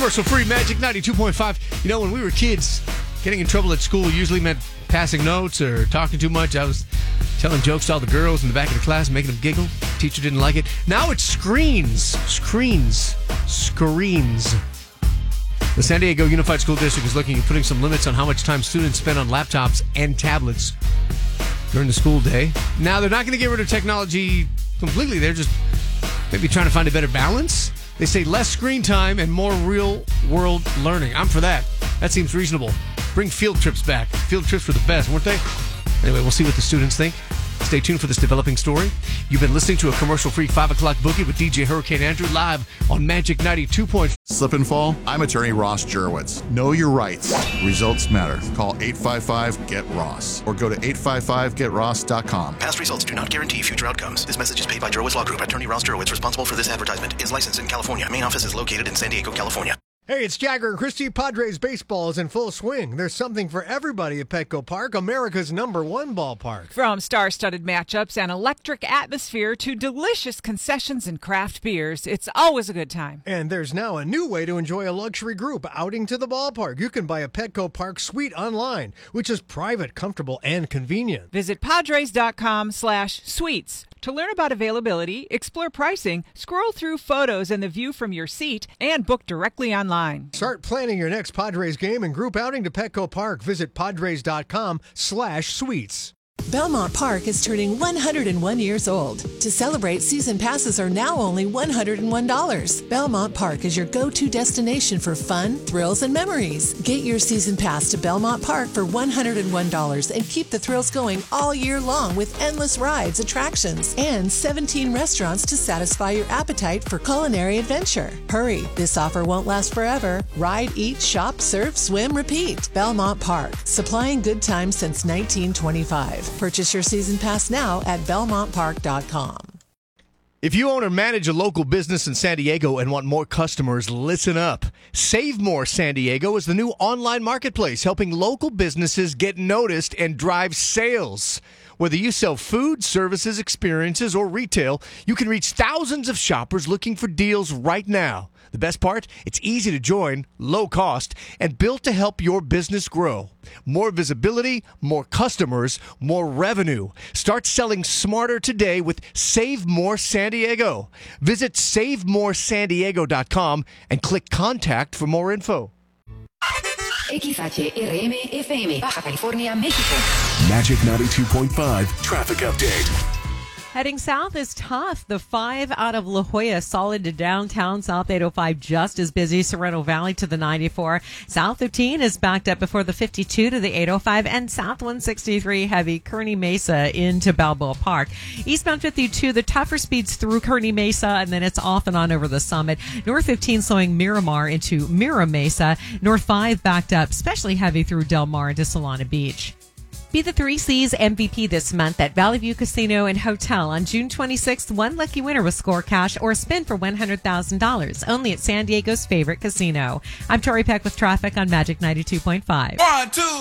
Commercial-free Magic 92.5. You know, when we were kids, getting in trouble at school usually meant passing notes or talking too much. I was telling jokes to all the girls in the back of the class, making them giggle. Teacher didn't like it. Now it's screens. The San Diego Unified School District is looking at putting some limits on how much time students spend on laptops and tablets during the school day. Now, they're not going to get rid of technology completely. They're just maybe trying to find a better balance. They say less screen time and more real-world learning. I'm for that. That seems reasonable. Bring field trips back. Field trips were the best, weren't they? Anyway, we'll see what the students think. Stay tuned for this developing story. You've been listening to a commercial-free 5 o'clock boogie with DJ Hurricane Andrew live on Magic 92.5. Slip and fall? I'm attorney Ross Jurowitz. Know your rights. Results matter. Call 855-GET-ROSS or go to 855getross.com. Past results do not guarantee future outcomes. This message is paid by Jurowitz Law Group. Attorney Ross Jurowitz, responsible for this advertisement, is licensed in California. Main office is located in San Diego, California. Hey, it's Jagger and Christie. Padres baseball is in full swing. There's something for everybody at Petco Park, America's #1 ballpark. From star-studded matchups and electric atmosphere to delicious concessions and craft beers, it's always a good time. And there's now a new way to enjoy a luxury group outing to the ballpark. You can buy a Petco Park suite online, which is private, comfortable, and convenient. Visit padres.com/suites. To learn about availability, explore pricing, scroll through photos and the view from your seat, and book directly online. Start planning your next Padres game and group outing to Petco Park. Visit padres.com/suites. Belmont Park is turning 101 years old. To celebrate, season passes are now only $101. Belmont Park is your go-to destination for fun, thrills, and memories. Get your season pass to Belmont Park for $101 and keep the thrills going all year long with endless rides, attractions, and 17 restaurants to satisfy your appetite for culinary adventure. Hurry, this offer won't last forever. Ride, eat, shop, surf, swim, repeat. Belmont Park, supplying good times since 1925. Purchase your season pass now at belmontpark.com. If you own or manage a local business in San Diego and want more customers, listen up. Save More San Diego is the new online marketplace helping local businesses get noticed and drive sales. Whether you sell food, services, experiences, or retail, you can reach thousands of shoppers looking for deals right now. The best part? It's easy to join, low cost, and built to help your business grow. More visibility, more customers, more revenue. Start selling smarter today with Save More San Diego. Visit SaveMoreSanDiego.com and click Contact for more info. XHRM FM, Baja California, Mexico. Magic 92.5 traffic update. Heading south is tough. The 5 out of La Jolla solid to downtown. South 805 just as busy. Sorrento Valley to the 94. South 15 is backed up before the 52 to the 805. And South 163 heavy. Kearny Mesa into Balboa Park. Eastbound 52, the tougher speeds through Kearny Mesa, and then it's off and on over the summit. North 15 slowing Miramar into Mira Mesa. North 5 backed up, especially heavy through Del Mar into Solana Beach. Be the 3C's MVP this month at Valley View Casino and Hotel. On June 26th, one lucky winner will score cash or spin for $100,000. Only at San Diego's favorite casino. I'm Tori Peck with traffic on Magic 92.5. 1, 2.